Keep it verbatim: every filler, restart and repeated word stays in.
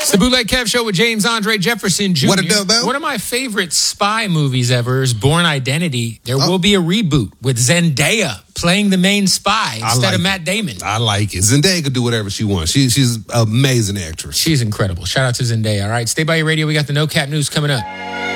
It's the Bootleg Kev Show with James Andre Jefferson Junior What a dope, man. One of my favorite spy movies ever is Bourne Identity. There Oh. will be a reboot with Zendaya playing the main spy I instead like of it. Matt Damon. I like it. Zendaya could do whatever she wants. She, she's an amazing actress. She's incredible. Shout out to Zendaya, all right? Stay by your radio. We got the No Cap News coming up.